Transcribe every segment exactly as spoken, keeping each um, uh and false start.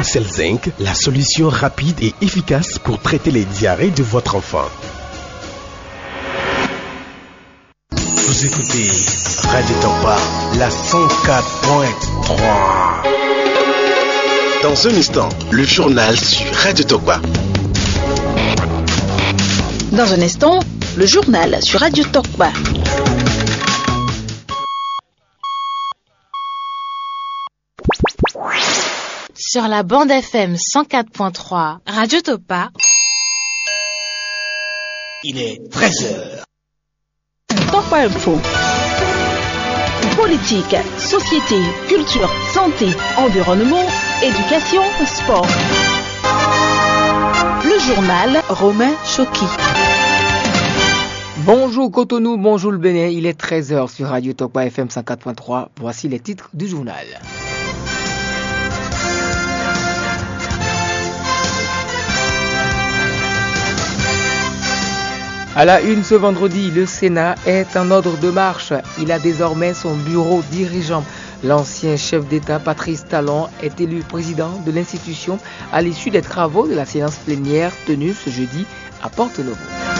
Duracell Zinc, la solution rapide et efficace pour traiter les diarrhées de votre enfant. Vous écoutez Radio Tokpa, la cent quatre point trois. Dans un instant, le journal sur Radio Tokpa. Dans un instant, le journal sur Radio Tokpa. Sur la bande F M cent quatre point trois, Radio Tokpa. Il est treize heures. Tokpa Info. Politique, société, culture, santé, environnement, éducation, sport. Le journal Romain Choki. Bonjour Cotonou, bonjour le Bénin, il est treize heures sur Radio Tokpa F M cent quatre point trois. Voici les titres du journal. À la une ce vendredi, le Sénat est en ordre de marche. Il a désormais son bureau dirigeant. L'ancien chef d'État Patrice Talon est élu président de l'institution à l'issue des travaux de la séance plénière tenue ce jeudi à Porte-Novo.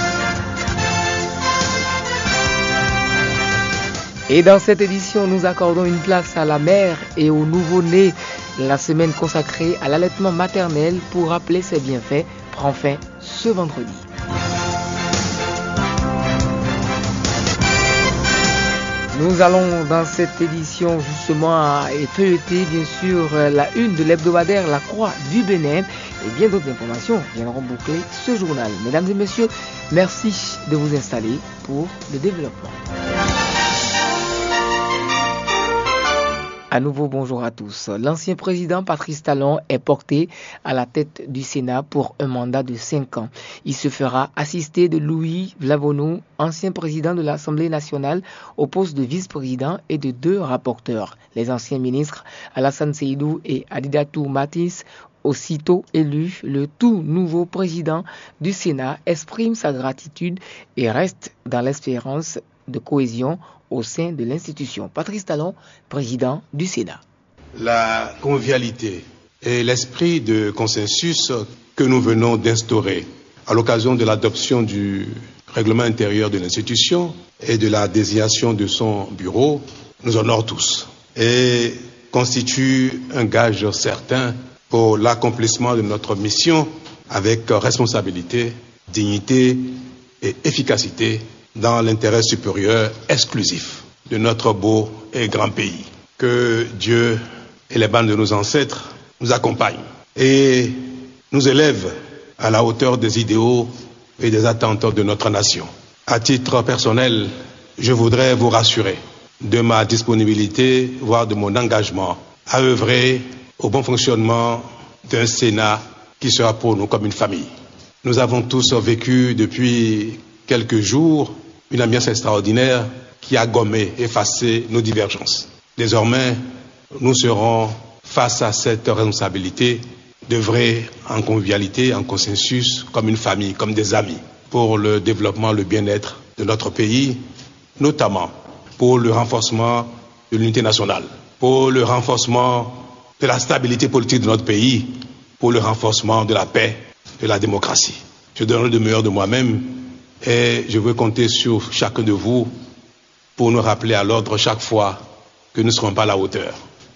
Et dans cette édition, nous accordons une place à la mère et aux nouveau-nés. La semaine consacrée à l'allaitement maternel pour rappeler ses bienfaits prend fin ce vendredi. Nous allons dans cette édition justement feuilleter bien sûr la une de l'hebdomadaire La Croix du Bénin et bien d'autres informations viendront boucler ce journal. Mesdames et messieurs, merci de vous installer pour le développement. À nouveau, bonjour à tous. L'ancien président Patrice Talon est porté à la tête du Sénat pour un mandat de cinq ans. Il se fera assister de Louis Vlavonou, ancien président de l'Assemblée nationale, au poste de vice-président et de deux rapporteurs. Les anciens ministres Alassane Seydou et Adidatou Matis, aussitôt élu, le tout nouveau président du Sénat exprime sa gratitude et reste dans l'espérance de cohésion au sein de l'institution. Patrice Talon, président du Sénat. La convivialité et l'esprit de consensus que nous venons d'instaurer à l'occasion de l'adoption du règlement intérieur de l'institution et de la désignation de son bureau nous honorent tous et constitue un gage certain pour l'accomplissement de notre mission avec responsabilité, dignité et efficacité dans l'intérêt supérieur exclusif de notre beau et grand pays. Que Dieu et les bandes de nos ancêtres nous accompagnent et nous élèvent à la hauteur des idéaux et des attentes de notre nation. À titre personnel, je voudrais vous rassurer de ma disponibilité, voire de mon engagement à œuvrer au bon fonctionnement d'un Sénat qui sera pour nous comme une famille. Nous avons tous vécu depuis quelques jours une ambiance extraordinaire qui a gommé, effacé nos divergences. Désormais, nous serons face à cette responsabilité d'œuvrer en convivialité, en consensus, comme une famille, comme des amis, pour le développement, le bien-être de notre pays, notamment pour le renforcement de l'unité nationale, pour le renforcement de la stabilité politique de notre pays, pour le renforcement de la paix, de la démocratie. Je donnerai le meilleur de moi-même et je veux compter sur chacun de vous pour nous rappeler à l'ordre chaque fois que nous ne serons pas à la hauteur.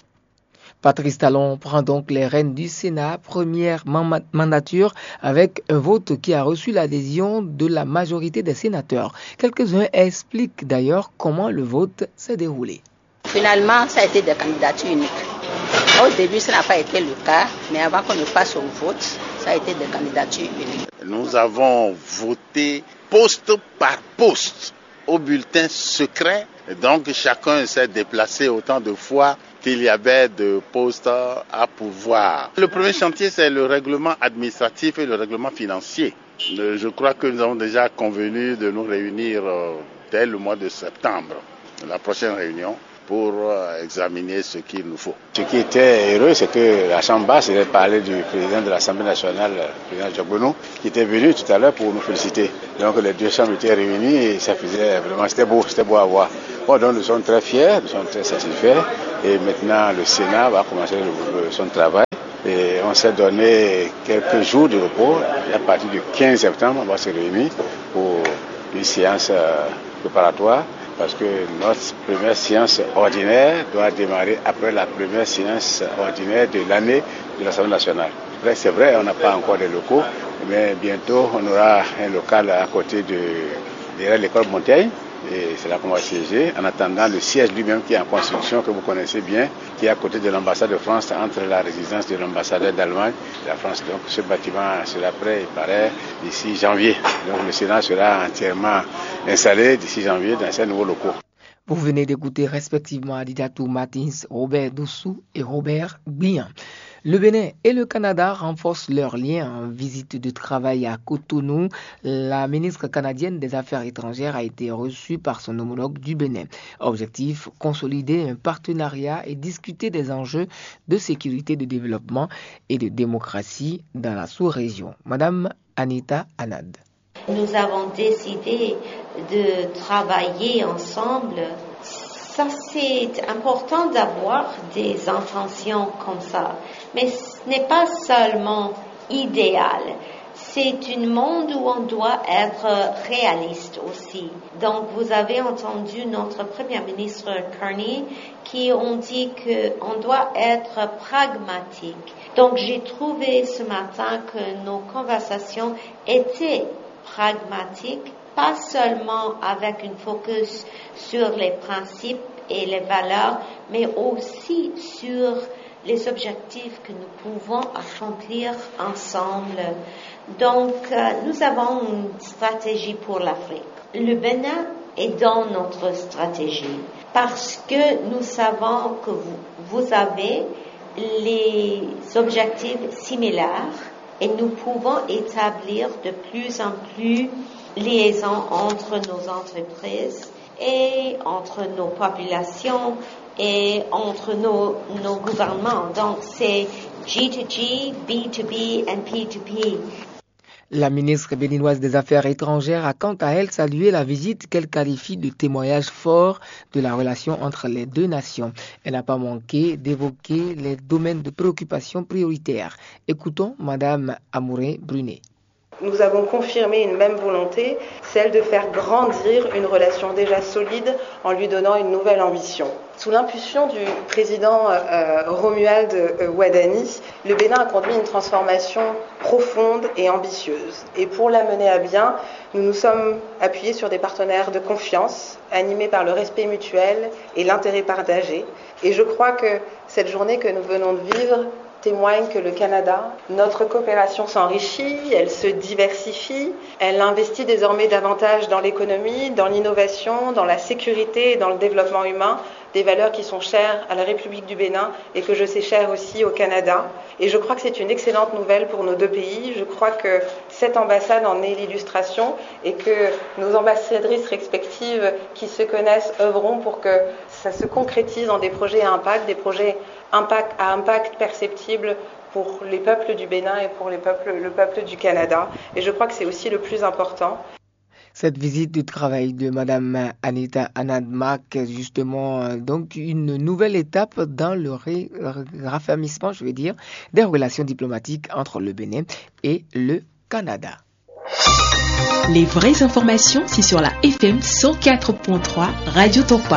Patrice Talon prend donc les rênes du Sénat, première mandature, avec un vote qui a reçu l'adhésion de la majorité des sénateurs. Quelques-uns expliquent d'ailleurs comment le vote s'est déroulé. Finalement, ça a été des candidatures uniques. Au début, ça n'a pas été le cas, mais avant qu'on ne passe au vote, ça a été des candidatures uniques. Nous avons voté poste par poste au bulletin secret. Donc chacun s'est déplacé autant de fois qu'il y avait de postes à pouvoir. Le premier chantier, c'est le règlement administratif et le règlement financier. Je crois que nous avons déjà convenu de nous réunir dès le mois de septembre, la prochaine réunion, pour examiner ce qu'il nous faut. Ce qui était heureux, c'est que la Chambre basse avait parlé du président de l'Assemblée nationale, le président Djogbono, qui était venu tout à l'heure pour nous féliciter. Donc les deux chambres étaient réunies et ça faisait vraiment, c'était beau, c'était beau à voir. Bon, donc nous sommes très fiers, nous sommes très satisfaits et maintenant le Sénat va commencer le, le, son travail Et on s'est donné quelques jours de repos. Et à partir du quinze septembre, on va se réunir pour une séance préparatoire parce que notre première séance ordinaire doit démarrer après la première séance ordinaire de l'année de l'Assemblée nationale. Après, c'est vrai, on n'a pas encore de locaux, mais bientôt on aura un local à côté de derrière l'école Montaigne. Et c'est là qu'on va siéger, en attendant le siège lui-même qui est en construction, que vous connaissez bien, qui est à côté de l'ambassade de France, entre la résidence de l'ambassadeur d'Allemagne et la France. Donc ce bâtiment sera prêt, il paraît, d'ici janvier. Donc le Sénat sera entièrement installé d'ici janvier dans ces nouveaux locaux. Vous venez d'écouter respectivement Adidatou Martins, Robert Doussou et Robert Bihan. Le Bénin et le Canada renforcent leurs liens en visite de travail à Cotonou. La ministre canadienne des Affaires étrangères a été reçue par son homologue du Bénin. Objectif, consolider un partenariat et discuter des enjeux de sécurité, de développement et de démocratie dans la sous-région. Madame Anita Anad. Nous avons décidé de travailler ensemble. Ça, c'est important d'avoir des intentions comme ça. Mais ce n'est pas seulement idéal. C'est un monde où on doit être réaliste aussi. Donc, vous avez entendu notre Premier ministre Carney qui ont dit qu'on doit être pragmatique. Donc, j'ai trouvé ce matin que nos conversations étaient pragmatiques, pas seulement avec un focus sur les principes et les valeurs, mais aussi sur les objectifs que nous pouvons accomplir ensemble. Donc, euh, nous avons une stratégie pour l'Afrique. Le Bénin est dans notre stratégie parce que nous savons que vous, vous avez les objectifs similaires et nous pouvons établir de plus en plus liaisons entre nos entreprises et entre nos populations et entre nos, nos gouvernements. Donc, c'est G deux G, B deux B et P deux P. La ministre béninoise des Affaires étrangères a quant à elle salué la visite qu'elle qualifie de témoignage fort de la relation entre les deux nations. Elle n'a pas manqué d'évoquer les domaines de préoccupation prioritaires. Écoutons Madame Amouré Brunet. Nous avons confirmé une même volonté, celle de faire grandir une relation déjà solide en lui donnant une nouvelle ambition. Sous l'impulsion du président euh, Romuald euh, Ouadani, le Bénin a conduit une transformation profonde et ambitieuse. Et pour la mener à bien, nous nous sommes appuyés sur des partenaires de confiance, animés par le respect mutuel et l'intérêt partagé. Et je crois que cette journée que nous venons de vivre témoigne que le Canada, notre coopération s'enrichit, elle se diversifie, elle investit désormais davantage dans l'économie, dans l'innovation, dans la sécurité et dans le développement humain, des valeurs qui sont chères à la République du Bénin et que je sais chères aussi au Canada. Et je crois que c'est une excellente nouvelle pour nos deux pays. Je crois que cette ambassade en est l'illustration et que nos ambassadrices respectives qui se connaissent œuvront pour que ça se concrétise en des projets à impact, des projets impact, à impact perceptible pour les peuples du Bénin et pour les peuples, le peuple du Canada. Et je crois que c'est aussi le plus important. Cette visite de travail de Madame Anita Anad marque justement donc une nouvelle étape dans le ré- raffermissement, je veux dire, des relations diplomatiques entre le Bénin et le Canada. Les vraies informations, c'est sur la F M cent quatre point trois Radio Topa.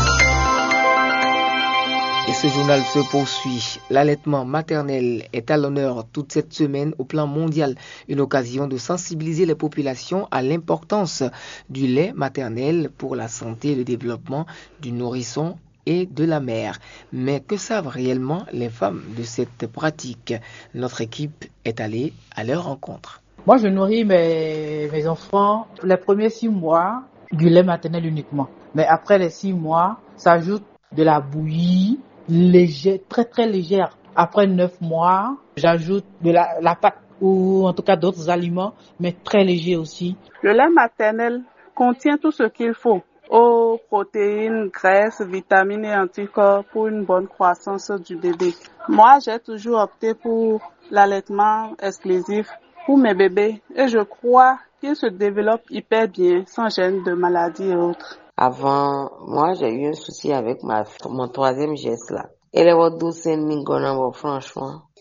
Et ce journal se poursuit. L'allaitement maternel est à l'honneur toute cette semaine au plan mondial. Une occasion de sensibiliser les populations à l'importance du lait maternel pour la santé et le développement du nourrisson et de la mère. Mais que savent réellement les femmes de cette pratique? Notre équipe est allée à leur rencontre. Moi, je nourris mes, mes enfants les premiers six mois du lait maternel uniquement. Mais après les six mois, s'ajoute de la bouillie légère, très très légère. Après neuf mois, j'ajoute de la, la pâte ou en tout cas d'autres aliments, mais très légers aussi. Le lait maternel contient tout ce qu'il faut. Eau, protéines, graisses, vitamines et anticorps pour une bonne croissance du bébé. Moi, j'ai toujours opté pour l'allaitement exclusif pour mes bébés et je crois qu'ils se développent hyper bien, sans gêne de maladies et autres. Avant, moi, j'ai eu un souci avec ma, mon troisième geste là. Elle est douce, franchement.